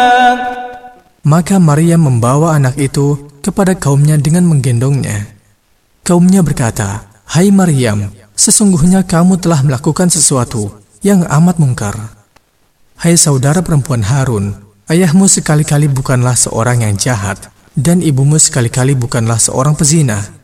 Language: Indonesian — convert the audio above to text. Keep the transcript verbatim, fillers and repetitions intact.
Maka Maryam membawa anak itu kepada kaumnya dengan menggendongnya. Kaumnya berkata, "Hai Maryam, sesungguhnya kamu telah melakukan sesuatu yang amat mungkar. Hai saudara perempuan Harun, ayahmu sekali-kali bukanlah seorang yang jahat, dan ibumu sekali-kali bukanlah seorang pezina.